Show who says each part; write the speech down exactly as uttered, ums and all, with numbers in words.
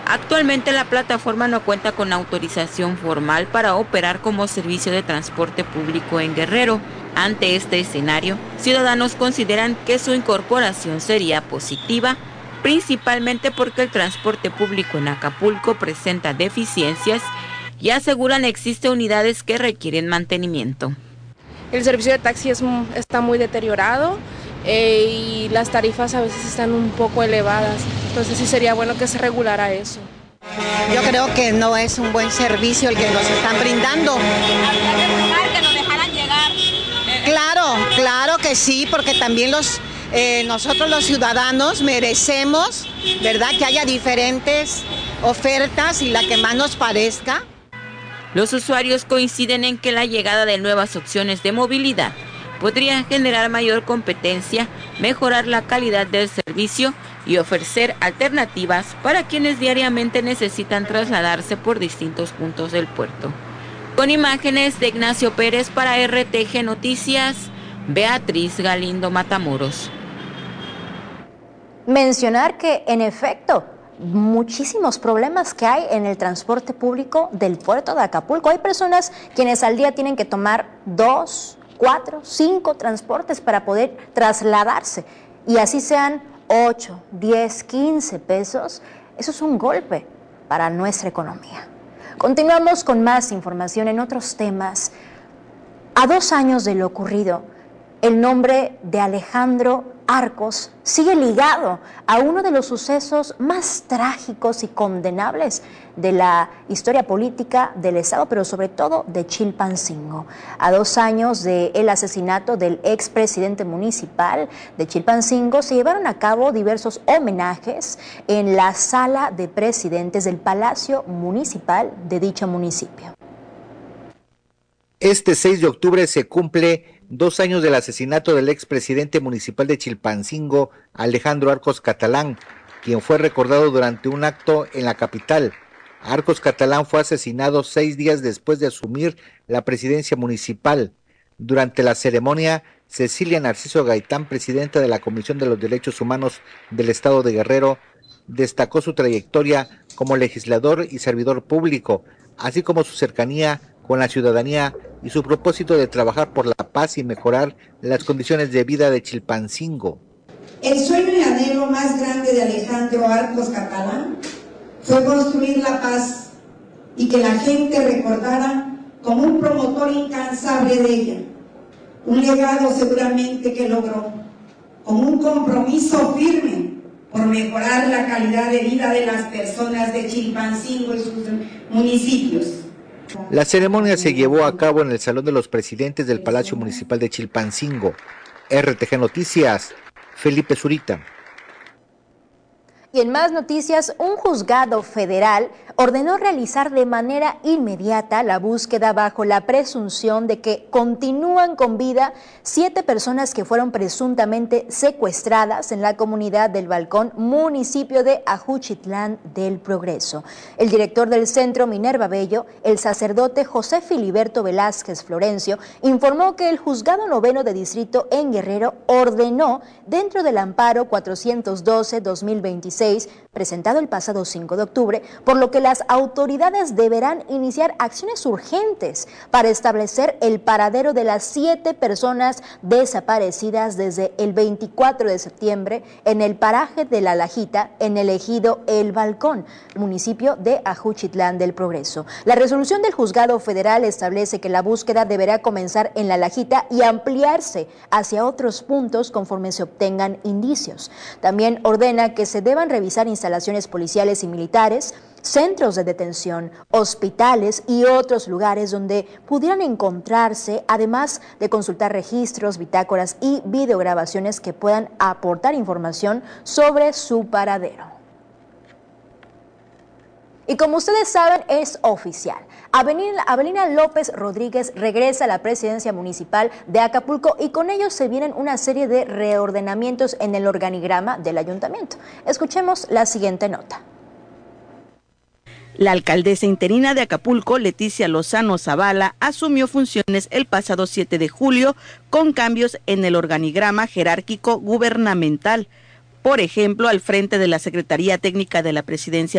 Speaker 1: Actualmente la plataforma no cuenta con autorización formal para operar como servicio de transporte público en Guerrero. Ante este escenario, ciudadanos consideran que su incorporación sería positiva, principalmente porque el transporte público en Acapulco presenta deficiencias y aseguran existen unidades que requieren mantenimiento.
Speaker 2: El servicio de taxi es, está muy deteriorado eh, y las tarifas a veces están un poco elevadas, entonces sí sería bueno que se regulara eso.
Speaker 3: Yo creo que no es un buen servicio el que nos están brindando.
Speaker 4: Que nos dejaran llegar.
Speaker 3: Claro, claro que sí, porque también los eh, nosotros los ciudadanos merecemos, ¿verdad?, que haya diferentes ofertas y la que más nos parezca.
Speaker 1: Los usuarios coinciden en que la llegada de nuevas opciones de movilidad podría generar mayor competencia, mejorar la calidad del servicio y ofrecer alternativas para quienes diariamente necesitan trasladarse por distintos puntos del puerto. Con imágenes de Ignacio Pérez para R T G Noticias, Beatriz Galindo Matamoros.
Speaker 5: Mencionar que, en efecto, muchísimos problemas que hay en el transporte público del puerto de Acapulco. Hay personas quienes al día tienen que tomar dos, cuatro, cinco transportes para poder trasladarse, y así sean ocho, diez, quince pesos. Eso es un golpe para nuestra economía. Continuamos con más información en otros temas. A dos años de lo ocurrido, el nombre de Alejandro Arcos sigue ligado a uno de los sucesos más trágicos y condenables de la historia política del Estado, pero sobre todo de Chilpancingo. A dos años del asesinato del expresidente municipal de Chilpancingo, se llevaron a cabo diversos homenajes en la sala de presidentes del Palacio Municipal de dicho municipio.
Speaker 6: Este seis de octubre se cumple dos años del asesinato del expresidente municipal de Chilpancingo, Alejandro Arcos Catalán, quien fue recordado durante un acto en la capital. Arcos Catalán fue asesinado seis días después de asumir la presidencia municipal. Durante la ceremonia, Cecilia Narciso Gaitán, presidenta de la Comisión de los Derechos Humanos del Estado de Guerrero, destacó su trayectoria como legislador y servidor público, así como su cercanía con la ciudadanía y su propósito de trabajar por la paz y mejorar las condiciones de vida de Chilpancingo.
Speaker 7: El sueño y anhelo más grande de Alejandro Arcos Catalán fue construir la paz y que la gente recordara como un promotor incansable de ella, un legado seguramente que logró, con un compromiso firme por mejorar la calidad de vida de las personas de Chilpancingo y sus municipios.
Speaker 6: La ceremonia se llevó a cabo en el Salón de los Presidentes del Palacio Municipal de Chilpancingo. R T G Noticias, Felipe Zurita.
Speaker 5: Y en más noticias, un juzgado federal ordenó realizar de manera inmediata la búsqueda bajo la presunción de que continúan con vida siete personas que fueron presuntamente secuestradas en la comunidad del Balcón, municipio de Ajuchitlán del Progreso. El director del Centro Minerva Bello, el sacerdote José Filiberto Velázquez Florencio, informó que el juzgado noveno de distrito en Guerrero ordenó, dentro del amparo cuatrocientos doce guión dos mil veintiséis, presentado el pasado cinco de octubre, por lo que las autoridades deberán iniciar acciones urgentes para establecer el paradero de las siete personas desaparecidas desde el veinticuatro de septiembre en el paraje de La Lajita, en el ejido El Balcón, municipio de Ajuchitlán del Progreso. La resolución del juzgado federal establece que la búsqueda deberá comenzar en La Lajita y ampliarse hacia otros puntos conforme se obtengan indicios. También ordena que se deban revisar instalaciones policiales y militares, centros de detención, hospitales y otros lugares donde pudieran encontrarse, además de consultar registros, bitácoras y videograbaciones que puedan aportar información sobre su paradero. Y como ustedes saben, es oficial. Avelina, Avelina López Rodríguez regresa a la presidencia municipal de Acapulco y con ello se vienen una serie de reordenamientos en el organigrama del ayuntamiento. Escuchemos la siguiente nota.
Speaker 8: La alcaldesa interina de Acapulco, Leticia Lozano Zavala, asumió funciones el pasado siete de julio con cambios en el organigrama jerárquico gubernamental. Por ejemplo, al frente de la Secretaría Técnica de la Presidencia